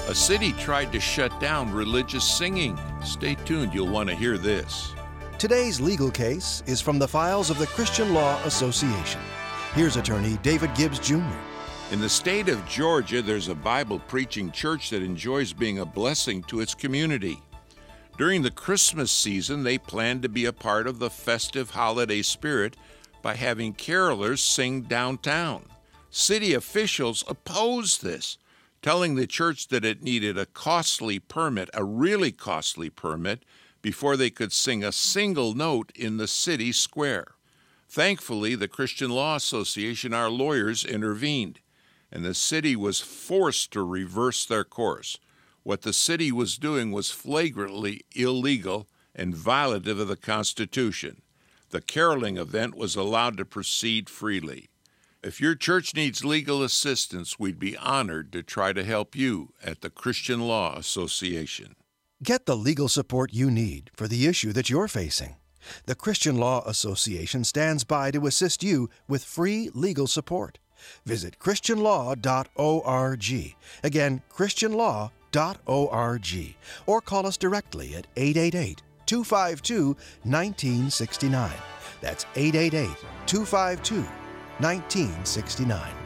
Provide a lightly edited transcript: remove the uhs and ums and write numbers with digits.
A city tried to shut down religious singing. Stay tuned, you'll want to hear this. Today's legal case is from the files of the Christian Law Association. Here's attorney David Gibbs Jr. In the state of Georgia, there's a Bible-preaching church that enjoys being a blessing to its community. During the Christmas season, they plan to be a part of the festive holiday spirit by having carolers sing downtown. City officials opposed this, telling the church that it needed a costly permit, a really costly permit, before they could sing a single note in the city square. Thankfully, the Christian Law Association, our lawyers, intervened, and the city was forced to reverse their course. What the city was doing was flagrantly illegal and violative of the Constitution. The caroling event was allowed to proceed freely. If your church needs legal assistance, we'd be honored to try to help you at the Christian Law Association. Get the legal support you need for the issue that you're facing. The Christian Law Association stands by to assist you with free legal support. Visit christianlaw.org. Again, christianlaw.org. Or call us directly at 888-252-1969. That's 888-252-1969.